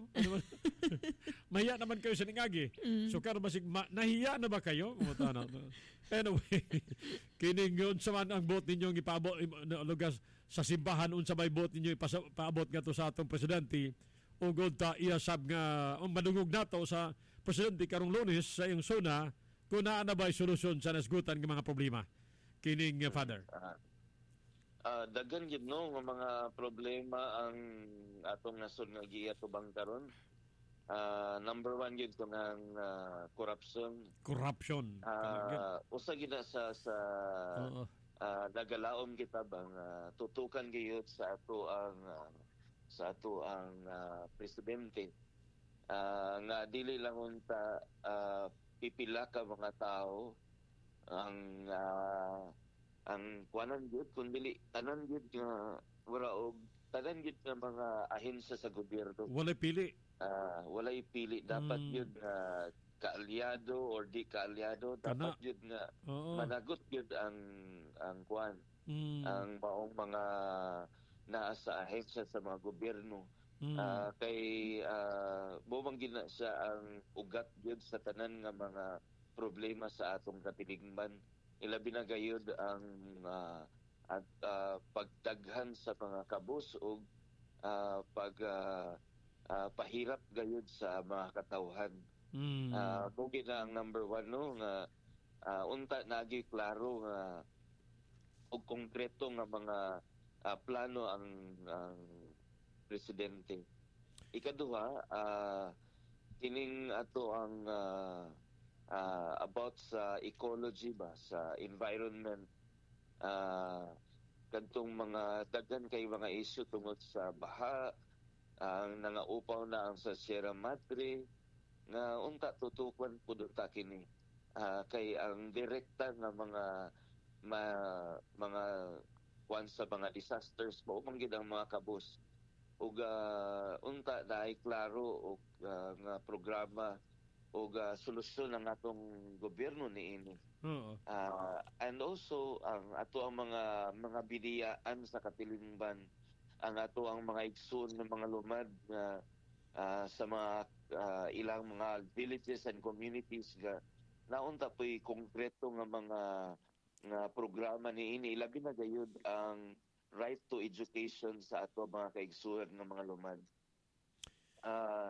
Mahiya naman kayo sa ningagi. Mm. So karon basig ma- nahiya na ba kayo? Na, anyway, kining yun sa man ang boat ninyong ipaabot lugar sa simbahan unsa may boat ninyo ipaabot nga to sa atong presidente. Ugod ta iyasab nga um, madungog nato sa presidente karong Lunes sa iyong suna kung naa na ba'y solusyon sa nasgutan ng mga problema. Kining uh, Father. Uh, uh, dagan gid no nga mga problema ang atong nasod nga giatubang karon. Uh, number one gid ko nga uh, corruption. Corruption. Uh, usa gid sa sa Oo. uh, nagalaom kita bang uh, tutukan gayud sa ato ang uh, sa ato ang uh, presidente uh, nga dili lang unta uh, pipila ka mga tao ang uh, ang kuanan gyud kun dili tanan gyud nga wala og tanan gyud nga mga ahensya sa gobyerno Walay pili. uh, walay pili dapat Mm. gyud uh, kaalyado or di kaalyado dapat Kana. gyud nga Oo. managot gyud ang ang kuan Mm. ang maong mga naa sa ahensya sa mga gobyerno. Mm. Ah, kay uh, bumanggi na siya ang ugat gyud sa tanan nga mga problema sa atong katilingban. Ilabi na gayud ang uh, at uh, pagdaghan sa mga kabus ug uh, pag uh, uh, pahirap gayud sa mga katawhan. Mm. Ah, uh, na ang number one no nga uh, unta nagi klaro nga og konkreto nga mga uh, plano ang ang presidente. Ikaduha, uh, kining ato ang uh, uh, about sa ecology ba, sa environment, uh, kantong mga daghan kay mga issue tungod sa baha, ang uh, nangaupaw na ang sa Sierra Madre, nga unta tutukan po ta kini. Uh, kay ang direkta nga mga ma, mga kwan sa mga disasters mo manggid ang mga kabus ug uh, unta daay klaro og uh, nga programa og uh, solusyon ng atong gobyerno niini. Oo. Uh, and also ang ato ang mga mga biliyaan sa katilingban, ang ato ang mga igsoon ng mga lumad nga uh, sa mga uh, ilang mga villages and communities nga naunta po'y konkreto nga mga nga programa niini, labi na gayud ang right to education sa ato mga kaigsuhan nga mga lumad. Uh,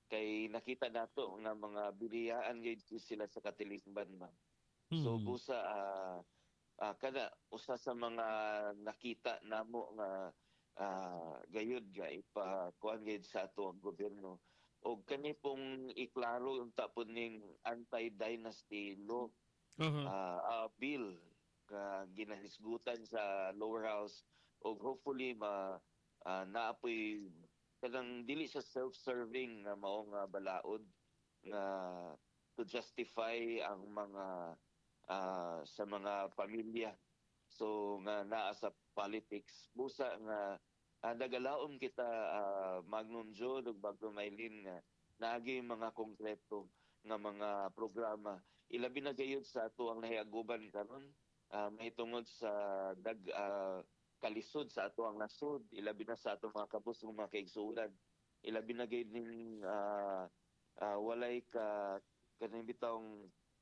kay nakita nato nga mga biliyaan gyud sila sa katilingban man. So Hmm. busa ah ah, kana usa sa mga nakita namo nga ah, gayud nga ipakuan gyud sa ato ang gobyerno. O kani pong iklaro unta po ning anti-dynasty law Aha. ah, ah, bill nga ginahisgutan sa lower house o hopefully ma uh, naapoy kanang dili siya self-serving nga mao nga balaod nga to justify ang mga ah, sa mga pamilya so nga naa sa politics busa nga uh, nagalaom kita uh, Magnum Joe ug Magnum Maylin nga naagi mga konkreto nga mga programa ilabi na gayud sa ato ang nahiaguban karon uh, mahitungod sa dag uh, kalisod sa ato ang nasod ilabi na sa ato mga kabus ng mga kaigsuonan ilabi na gayud ning uh, uh, walay ka kaning bitawng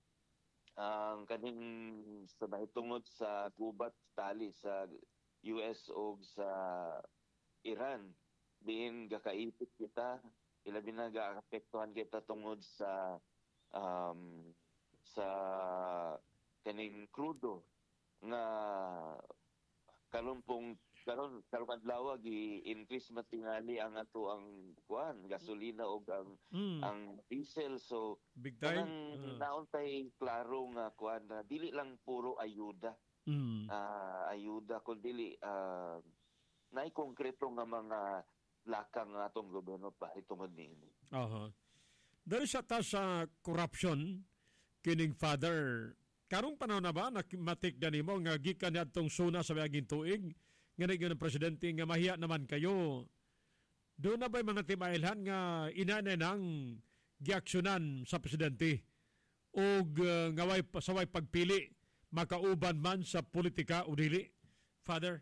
ang kaning sa mahitungod sa gubat tali sa U S o sa Iran diin gakaipit kita ilabi na gaapektuhan kita tungod sa um, sa kaning krudo nga karon pong karon karon adlaw gi-increase matingali ang ato ang kuan gasolina og ang Mm. ang diesel so Big time. kanang Uh. nauntay klaro nga kuan na dili lang puro ayuda Mm. ah, ayuda kundi uh, naay konkreto nga mga lakang nga atong gobyerno pa itungod niini. Aha. Dari sa ta sa corruption kining father karong panahon na ba matik na nimo nga gikan adtong suna sa miaging tuig nga naging presidente nga mahiya naman kayo. Doon na ba mga timailhan nga inanay nang giaksyonan sa presidente o uh, nga way saway pagpili makauban man sa politika o dili? Father?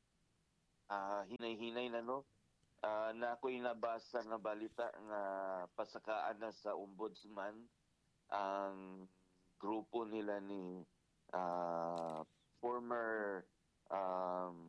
Ah, hinay-hinay na no. Ah, na ako'y nabasa nga balita nga pasakaan na sa ombudsman ang grupo nila ni ah, former um,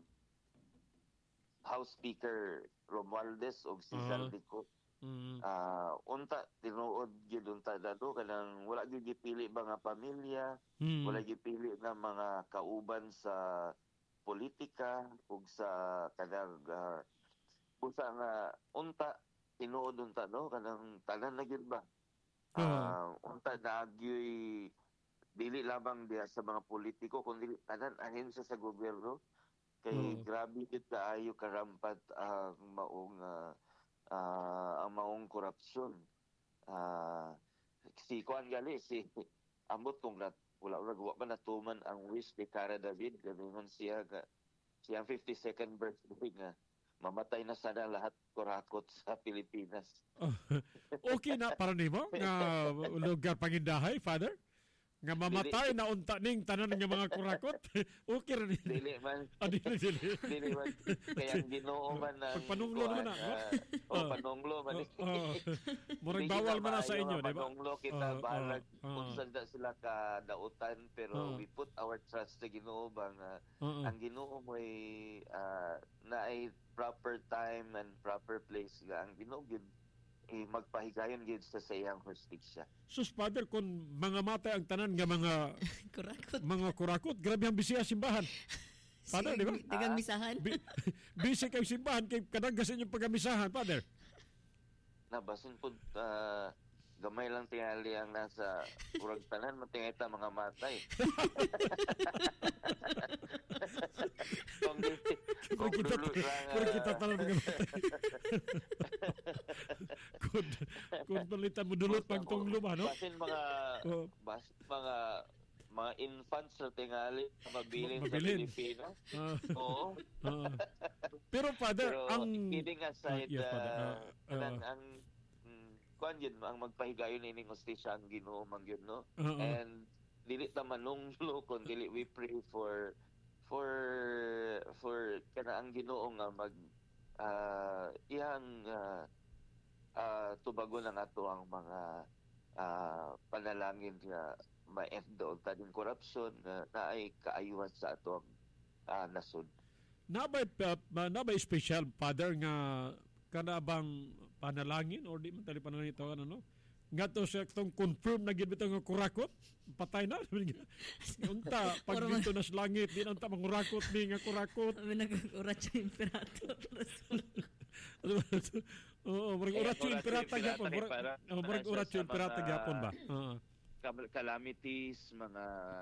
House Speaker Romualdez o si Ah. Saldico. Mm. Ah, unta tinuod gyud unta dato kanang wala gyud gipili ba nga pamilya, Mm. wala gipili nga mga kauban sa politika ug sa kanang uh, usa nga unta tinuod unta no kanang tanan na gyud ba. Ah, unta nagyoy dili lamang diya sa mga politiko kundi tanan ahin sa sa gobyerno kay Mm. grabe gid kaayo karampat ang maong ah, ah, ang maong korupsyon. Ah, si Kuan gali si ambot kung nat wala wala wa ba natuman ang wish ni Cara David ganingon siya ga siyang fifty-second birthday nga mamatay na sana lahat kurakot sa Pilipinas. Okay na para nimo nga lugar pangindahay, Father? Nga mamatay na unta ning tanan nga mga kurakot. Okay ra ni. Dili man. Ah, dili, dili. Dili man. Kaya ang Ginoo man ang Pagpanunglo naman na, no? Uh, oh, panunglo man. Oh, murag bawal man na sa inyo, di ba? Panunglo kita Ah, balag ah, kung ah. saan na sila ka dautan pero Ah. we put our trust sa Ginoo ba nga Ah, ah. ang Ginoo mo'y uh, na ay proper time and proper place nga ang Ginoo gid eh, magpahigayon gid sa sayang hustisya. Sus, Father, kung mga matay ang tanan nga mga kurakot, mga kurakot, grabe ang bisiya simbahan. Father, di ba? Dagang misahan. Bi- busy kayo simbahan, kay kadaggas inyong pagamisahan, Father. Nabasin po uh, gamay lang tingali ang nasa urag tanan matingayta mga matay. Kung di kung kita, dulo lang, kung ah, kita tanan nga matay. kung, kung palitan mo dulot pang tunglo ba, no? basin mga Oh. basin mga mga infants na tingali na mabilin, sa Mabilin. Pilipinas. Ah. Oo. Ah. Pero, Father, Pero ang... kidding aside, Ah, yes, Father. uh, Ah, kanang ah. ang mm, kuan yun, ang magpahigayon ining hostisya ang Ginoo man yun, no? Oo. And dili ta manunglo kun dili we pray for for for kana ang Ginoo nga mag uh, iyang uh, uh, tubagon ang ato ang mga uh, panalangin nga ma-end og taning korupsyon na naay kaayuhan sa ato ang uh, nasod. Nabay, uh, nabay special, Father, nga kana bang panalangin or di man tali panalangin ito ano no nga to siya itong confirm na gid bitaw nga kurakot patay na unta pag dito na sa langit di na unta mangurakot ni nga kurakot kami nag-urat yung imperator oo murag urat yung imperator gapon murag urat yung imperator gapon ba oo calamities mga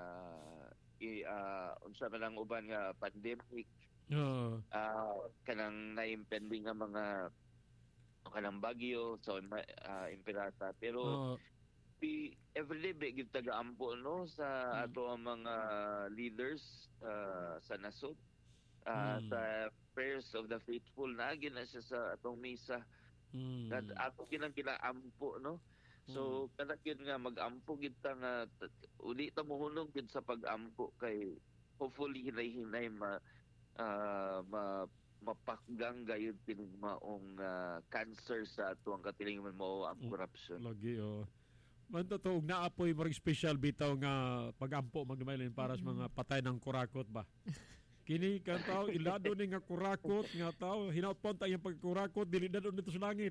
uh, unsa man lang uban nga pandemic uh, uh, kanang na-impending nga mga kanang bagyo so uh, imperata pero uh, we everyday bigid taga-ampo no sa hmm. ato ang mga leaders uh, sa nasod uh, hmm. sa prayers of the faithful na gina siya sa atong misa hmm. at ato kinang kinaampo no so hmm. kana gyud nga mag-ampo gid ta nga uli ta mohunong gid sa pag-ampo kay hopefully hinay-hinay ma uh, ma mapakgang gayud pining maong uh, cancer sa ato ang katilingon mo ang corruption. Lagi oh. Man to naapoy marag special bitaw nga pagampo magdumaylin para sa mga patay ng kurakot ba. Kini kan tao ilado ni nga kurakot nga tao hinaut-pon ta yung pagkurakot dili na dito sa langit.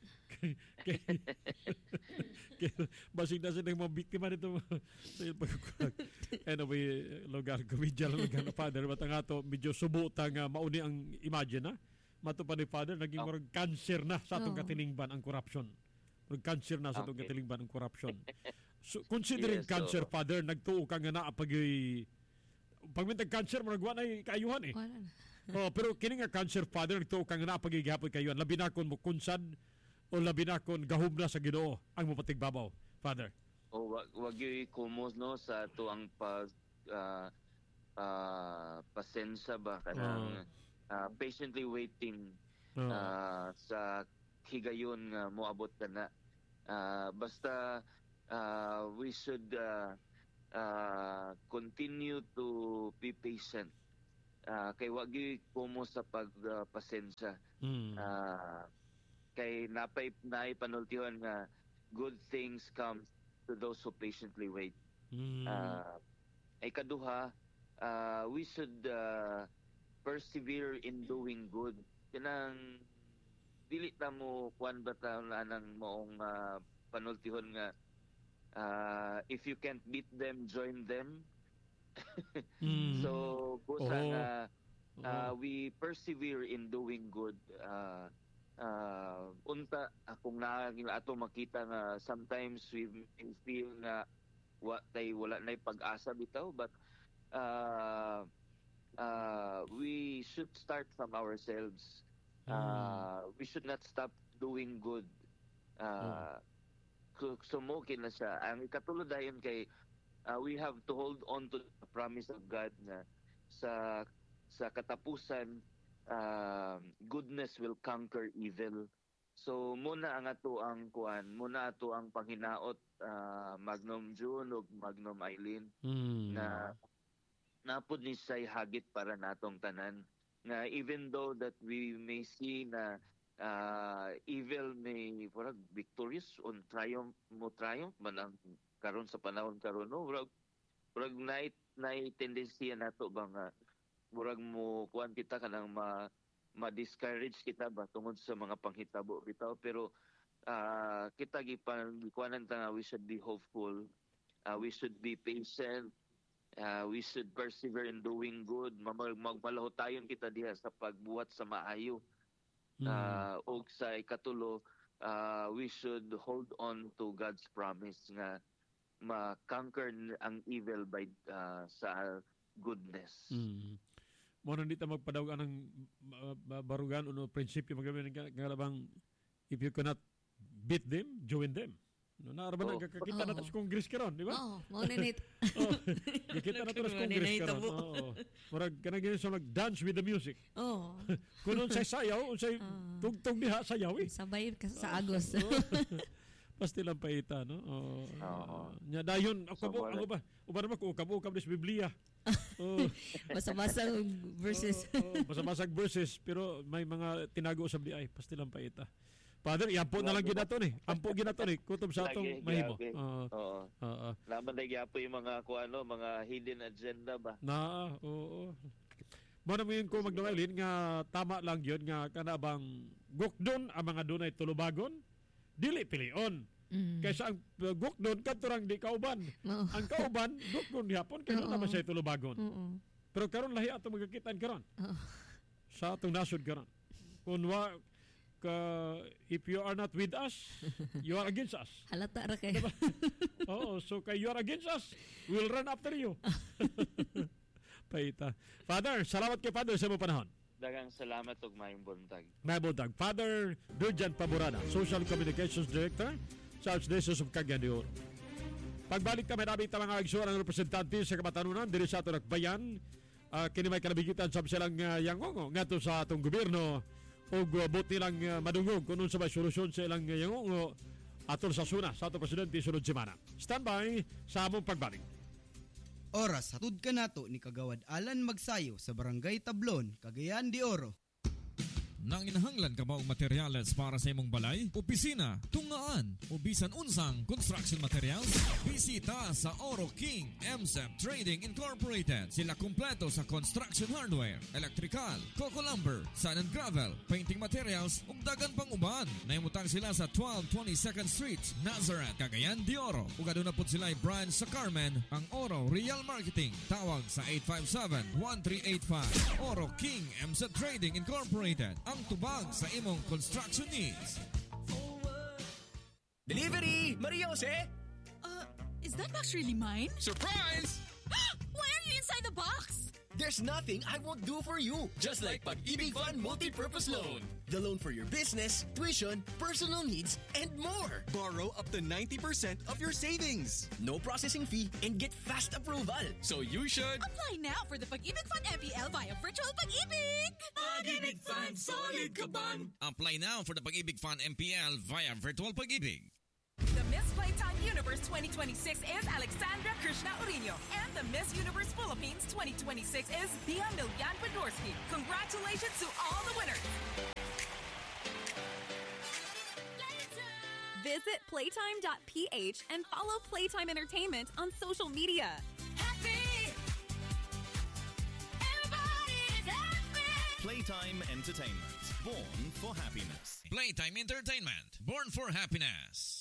Basig na sila mga biktima nito sa pagkukurak. Anyway, lugar komedya lang lugar na Father. Matang ato, medyo subuta nga mauni ang imagine na. Mato pa ni Father, naging oh. marag cancer na sa atong oh. katilingban ang corruption. Marag cancer na sa atong okay. katilingban ang corruption. So, considering yes, cancer, so, Father, nagtuo ka nga na pag pag may cancer, marag wala na kaayuhan eh. Oh, pero kini nga cancer, Father, nagtuo ka nga na pag igihapon kaayuhan. Labi na kung mukunsad o labi na kung gahum na sa Ginoo ang mapatigbabaw, Father. O wag wag yung kumos no sa to ang pag uh, uh, pasensya ba kanang uh, uh, patiently waiting uh, uh, sa higayon nga uh, moabot ka na uh, basta uh, we should uh, uh, continue to be patient uh, kay wag yung kumos sa pag uh, pasensya mm. uh, kay napay naay panultihan nga good things come to those who patiently wait. Mm. Uh, ay kaduha, uh, we should uh, persevere in doing good. Kanang dili ta mo kuan ba ta nang moong uh, panultihon nga uh, if you can't beat them, join them. mm. So busa oh. nga uh, oh. we persevere in doing good. Uh, Uh, unta akong na ato makita nga sometimes we feel nga what tay wala nay pag-asa bitaw but uh, uh, we should start from ourselves. Uh, mm. We should not stop doing good. Uh, mm. Sumukin na siya. Ang ikatulod dayon kay uh, we have to hold on to the promise of God na sa sa katapusan Uh, goodness will conquer evil. So muna ang ato ang kuan, muna ato ang panghinaot uh, Magnum June ug Magnum Eileen mm. na napud ni say hagit para natong tanan nga even though that we may see na uh, evil may parang victorious on triumph mo triumph man ang karon sa panahon karon no parang parang night night tendency nato ba nga murag mo kuan kita kanang ma ma-discourage kita ba tungod sa mga panghitabo bitaw pero uh, kita gipan gikuanan ta nga we should be hopeful, uh, we should be patient, uh, we should persevere in doing good, magmalahotayon kita diha sa pagbuhat sa maayo. Mm. Uh, og sa ikatulo uh, we should hold on to God's promise nga ma-conquer ang evil by uh, sa goodness. Mm. Mo nang dito magpadawag ng uh, barugan o prinsipyo magabi nga bang if you cannot beat them, join them. No, naaraban oh. na kakita oh. natin sa Congress karon, di ba? Oo, mo na nit. Oh, kakita natin sa Congress karon. Oo. Murag kanang gini sa mag-dance with the music. Oo. Kuno say sayaw, unsay uh, tugtog diha sayaw eh. Sabay ka sa Agos. Pasti lang paita, no? Oh. Uh, nya dayon ako so, ako ba? Uban naman ko ukab-ukab sa Biblia. Oh. Basa-basag verses. Oh, oh, basa-basag verses pero may mga tinago sa Biblia ay pasti lang paita. Father, iampo na lang ginato ni. Ampo ginato ni kutob sa atong mahimo. Oo. Oo. Oo. Laman na giapo yung mga kuano, mga hidden agenda ba? Na, oo. Mo na mo ko magdawalin nga tama lang yun nga kana bang gukdon ang mga dunay tulubagon, dili pilion. Mm. Kaysa ang uh, gukdon kadturang di kauban. Oo. Ang kauban gukdon gihapon kay Oo. naman siya tulubagon. Oo. Pero karon lahi ato magakitaan karon. Oo. Sa atong nasod karon. Kung wa ka, if you are not with us, you are against us. Halata ra kay. Diba? Oo, so kay you are against us, we'll run after you. Paita. Father, salamat kay Father sa mo panahon. Dagang salamat ug maayong buntag. May buntag. Father Durjan Paborada, Social Communications Director sa Archdiocese of Cagayan de Oro. Pagbalik kami namin ita mga igsuran ng representante sa Kabatanunan diri sa atong nagbayan, uh, kini may kanabigitan sa silang uh, yangongo ngadto sa atong gobyerno ug uh, buti lang uh, madungog kung sa may solusyon sa ilang uh, yangongo atol sa suna sa atong presidente sunod semana. Standby sa among pagbalik. Oras hatud ka nato ni Kagawad Alan Magsayo sa Barangay Tablon, Cagayan de Oro. Nang inahanglan ka ba og materyales para sa imong balay, opisina, tungaan, o bisan unsang construction materials? Bisita sa Oro King M S E P Trading Incorporated. Sila kumpleto sa construction hardware, electrical, coco lumber, sand and gravel, painting materials, ug dagan pang uban. Nahimutang sila sa twelve twenty-second Street, Nazareth, Cagayan de Oro. Ug aduna pud sila branch sa Carmen, ang Oro Real Marketing. Tawag sa eight five seven, one three eight five. Oro King M S E P Trading Incorporated. Ang tubag sa imong construction needs. Delivery! Maria Jose! Uh, is that box really mine? Surprise! Why are you inside the box? There's nothing I won't do for you. Just like Pag-ibig Fund Multi-Purpose Loan. The loan for your business, tuition, personal needs, and more. Borrow up to ninety percent of your savings. No processing fee and get fast approval. So you should... Apply now for the Pag-ibig Fund M P L via Virtual Pag-ibig! Pag-ibig Fund, solid kaban! Apply now for the Pag-ibig Fund M P L via Virtual Pag-ibig. The Miss Playtime Universe twenty twenty-six is Alexandra Krishna Urino, and the Miss Universe Philippines twenty twenty-six is Bia Milyan Podorski. Congratulations to all the winners! Visit playtime dot p h and follow Playtime Entertainment on social media. Happy! Everybody's happy! Playtime Entertainment, born for happiness. Playtime Entertainment, born for happiness.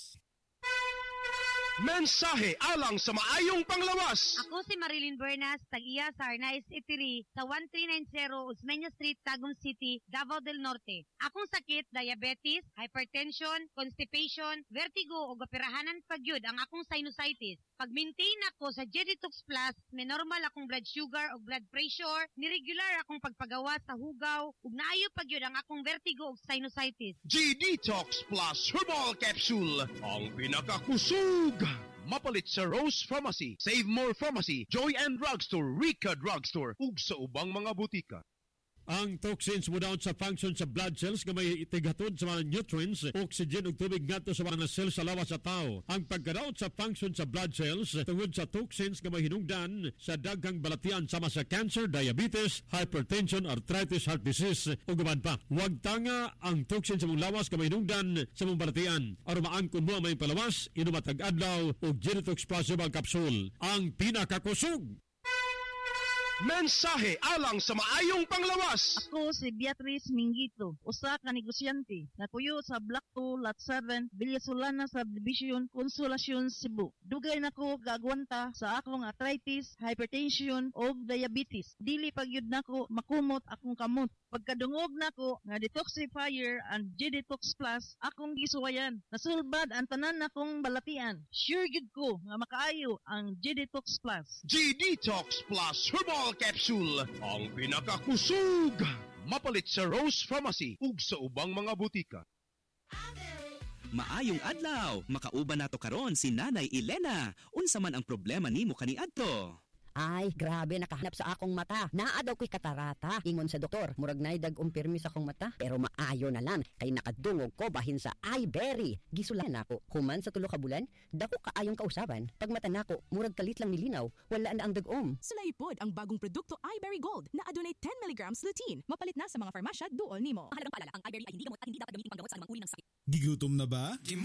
Mensahe alang sa maayong panglawas. Ako si Marilyn Bernas, tag-iya sa Arnaiz Eatery sa one three nine zero Osmeña Street, Tagum City, Davao del Norte. Akong sakit, diabetes, hypertension, constipation, vertigo o gapirahanan pagyud ang akong sinusitis. Pag-maintain ako sa G-Detox Plus, may normal akong blood sugar o blood pressure, ni-regular akong pagpagawa sa hugaw, ug naayo pagyud ang akong vertigo o sinusitis. G-Detox Plus Herbal Capsule, ang pinakakusog. Mapalit sa Rose Pharmacy, Save More Pharmacy, Joy and Drugstore, Rica Drugstore, ug sa ubang mga butika. Ang toxins mo down sa function sa blood cells nga may itigatod sa mga nutrients, oxygen ug tubig ngadto sa mga cells sa lawas sa tao. Ang pagkadaot sa function sa blood cells tungod sa toxins nga may hinungdan sa daghang balatian sama sa cancer, diabetes, hypertension, arthritis, heart disease ug uban pa. Huwag tanga ang toxins sa mong lawas nga may hinungdan sa mong balatian. Aron maangkon mo ang may palawas, inom matag adlaw og G-Detox Plus Herbal Capsule, ang pinakakusog. Mensahe alang sa maayong panglawas. Ako si Beatrice Mingito, usa ka negosyante, nakuyo sa Block two, Lot seven, Villasolana Subdivision, Consolacion, Cebu. Dugay nako kaagwanta sa akong arthritis, hypertension o diabetes. Dili pagyud nako makumot akong kamot. Pagkadungog nako nga detoxifier and G-Detox Plus, akong gisuwayan. Nasulbad ang tanan nakong balatian. Sure gid ko nga makaayo ang G-Detox Plus. G-Detox Plus Herbal Capsule, ang pinakakusog. Mapalit sa Rose Pharmacy ug sa ubang mga butika. Maayong adlaw, makauban nato karon si Nanay Elena. Unsa man ang problema nimo kaniadto? Ay, grabe, nakahanap sa akong mata. Naa daw ko'y katarata. Ingon sa doktor, murag nay dag-umpirmi sa akong mata. Pero maayo na lang, kay nakadungog ko bahin sa iBerry. Gisulan ako. Human sa tulo ka bulan, dako kaayong kausaban. Pag mata nako, murag kalit lang nilinaw, wala na ang dag-om. Sulaipod ang bagong produkto iBerry Gold na adunay ten milligrams lutein. Mapalit na sa mga farmasya duol nimo. Mahalagang paalala, ang iBerry ay hindi gamot at hindi dapat gamitin panggamot sa anumang uri ng sakit. Gigutom na ba?